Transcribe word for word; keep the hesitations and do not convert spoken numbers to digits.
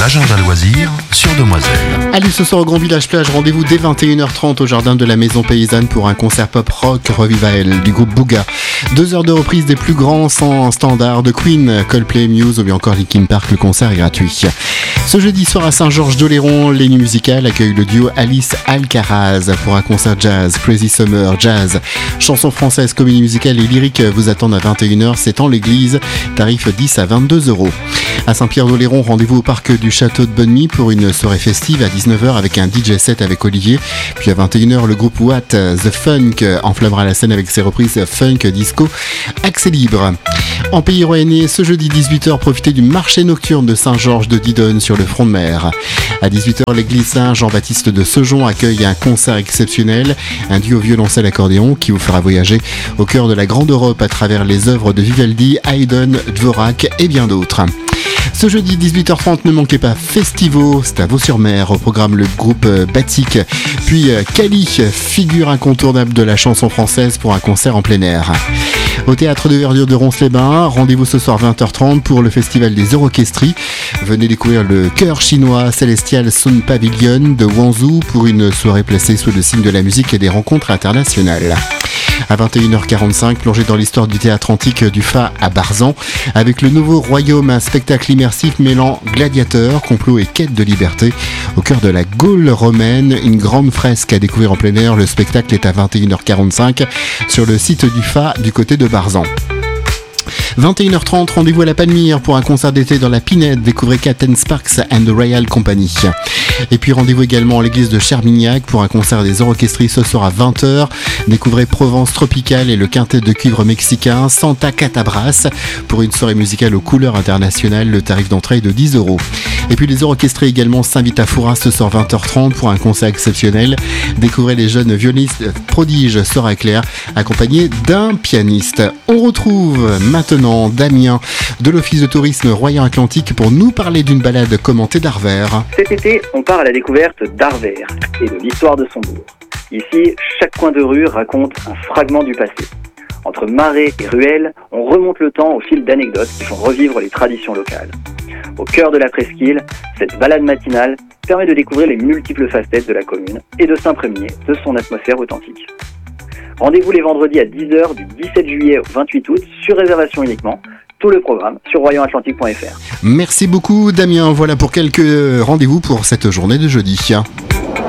l'agenda loisirs sur Demoiselle. Allez, ce soir au Grand Village Plage, rendez-vous dès vingt et une heures trente au jardin de la Maison Paysanne pour un concert pop-rock revival du groupe Booga. Deux heures de reprise des plus grands standards de Queen, Coldplay, Muse ou bien encore Linkin Park. Le concert est gratuit. Ce jeudi soir à Saint-Georges-d'Oléron, les Nuits Musicales accueillent le duo Alice Alcaraz pour un concert jazz, Crazy Summer Jazz. Chansons françaises, comédie musicale et lyrique vous attendent à vingt et une heures, c'est en l'église, tarif dix à vingt-deux euros. À Saint-Pierre-d'Oléron, rendez-vous au parc du Château de Bonny pour une soirée festive à dix-neuf heures avec un D J set avec Olivier. Puis à vingt et une heures, le groupe What The Funk enflammera la scène avec ses reprises funk, disco, accès libre. En Pays Rouennais, ce jeudi dix-huit heures, profitez du marché nocturne de Saint-Georges de Didonne sur le front de mer. À dix-huit heures, l'église Saint-Jean-Baptiste de Saujon accueille un concert exceptionnel, un duo violoncelle-accordéon qui vous fera voyager au cœur de la grande Europe à travers les œuvres de Vivaldi, Haydn, Dvorak et bien d'autres. Ce jeudi dix-huit heures trente, ne manquez pas Festivo, c'est à Vaux-sur-Mer, au programme le groupe Batik, puis Cali, figure incontournable de la chanson française pour un concert en plein air. Au théâtre de verdure de Ronces-les-Bains, rendez-vous ce soir vingt heures trente pour le festival des Orchestries. Venez découvrir le chœur chinois Celestial Sound Pavilion de Wanzhou pour une soirée placée sous le signe de la musique et des rencontres internationales. À vingt et une heures quarante-cinq, plongez dans l'histoire du théâtre antique du Fa à Barzan avec le Nouveau Royaume, un spectacle immersif mêlant gladiateurs, complots et quête de liberté. Au cœur de la Gaule romaine, une grande fresque à découvrir en plein air. Le spectacle est à vingt et une heures quarante-cinq sur le site du Fa du côté de Barzan. vingt et une heures trente, rendez-vous à la Palmyre pour un concert d'été dans la Pinède. Découvrez Captain Sparks and the Royal Company. Et puis rendez-vous également à l'église de Chermignac pour un concert des Orchestries ce soir à vingt heures. Découvrez Provence Tropicale et le quintet de cuivre mexicain Santa Catabras pour une soirée musicale aux couleurs internationales. Le tarif d'entrée est de dix euros. Et puis les Orchestries également s'invitent à Fouras ce soir vingt heures trente pour un concert exceptionnel. Découvrez les jeunes violonistes prodiges Sora Claire accompagnés d'un pianiste. On retrouve maintenant Damien de l'Office de tourisme Royan-Atlantique pour nous parler d'une balade commentée d'Arvers. Cet été, on part à la découverte d'Arvers et de l'histoire de son bourg. Ici, chaque coin de rue raconte un fragment du passé. Entre marais et ruelles, on remonte le temps au fil d'anecdotes qui font revivre les traditions locales. Au cœur de la presqu'île, cette balade matinale permet de découvrir les multiples facettes de la commune et de s'imprégner de son atmosphère authentique. Rendez-vous les vendredis à dix heures du dix-sept juillet au vingt-huit août, sur réservation uniquement. Tout le programme sur royan atlantique point f r. Merci beaucoup Damien, voilà pour quelques rendez-vous pour cette journée de jeudi.